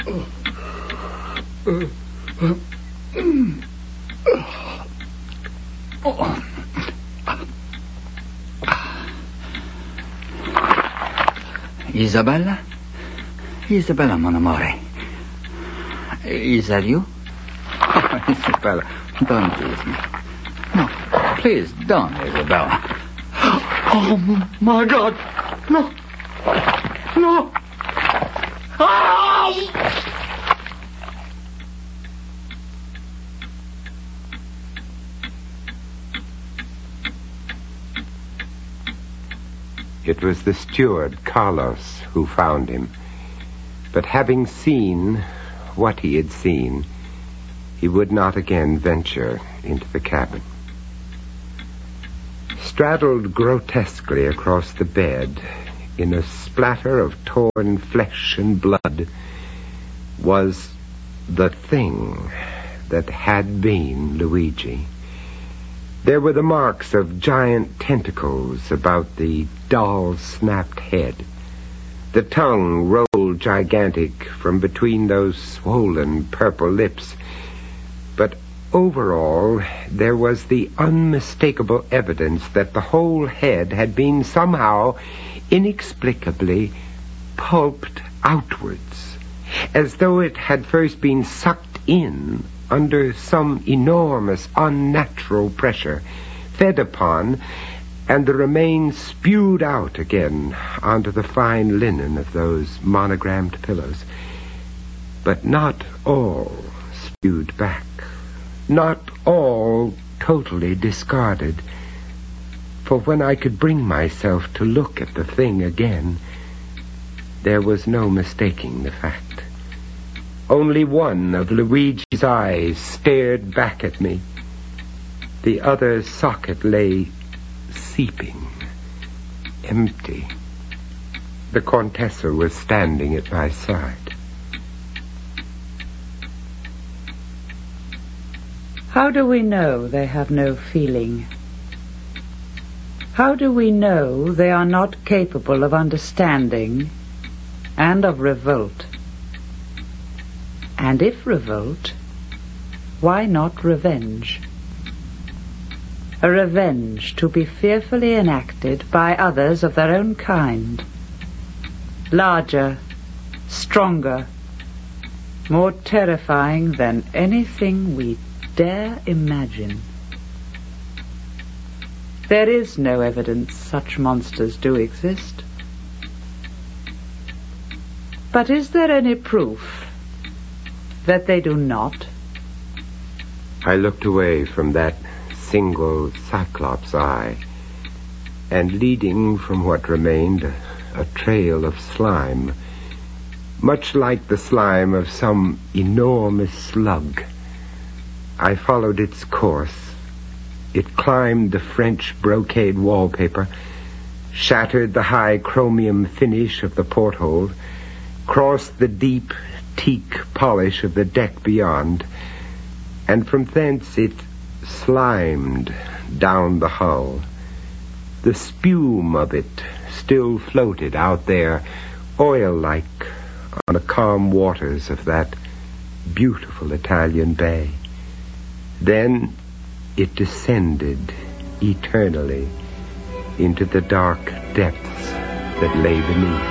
Isabella? Isabella, mon amore. Is that you? Oh, Isabella, don't leave me. No, please don't, Isabella. Oh, my God. No. No. Ah! It was the steward, Carlos, who found him. But having seen what he had seen, he would not again venture into the cabin. Straddled grotesquely across the bed, in a splatter of torn flesh and blood, was the thing that had been Luigi. There were the marks of giant tentacles about the doll's snapped head. The tongue rolled gigantic from between those swollen purple lips. But overall, there was the unmistakable evidence that the whole head had been somehow, inexplicably, pulped outwards, as though it had first been sucked in under some enormous, unnatural pressure, fed upon, and the remains spewed out again onto the fine linen of those monogrammed pillows. But not all spewed back. Not all totally discarded. For when I could bring myself to look at the thing again, there was no mistaking the fact. Only one of Luigi's eyes stared back at me. The other socket lay seeping, empty. The Contessa was standing at my side. How do we know they have no feeling? How do we know they are not capable of understanding and of revolt? And if revolt, why not revenge? A revenge to be fearfully enacted by others of their own kind. Larger, stronger, more terrifying than anything we dare imagine. There is no evidence such monsters do exist. But is there any proof that they do not? I looked away from that single cyclops eye, and leading from what remained a trail of slime, much like the slime of some enormous slug, I followed its course. It climbed the French brocade wallpaper, shattered the high chromium finish of the porthole, crossed the deep teak polish of the deck beyond, and from thence it slimed down the hull. The spume of it still floated out there, oil-like, on the calm waters of that beautiful Italian bay. Then it descended eternally into the dark depths that lay beneath.